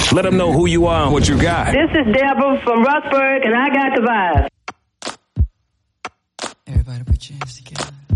Let them know who you are and what you got. This is Deborah from Roxburgh, and I got the vibe. Everybody put your hands together.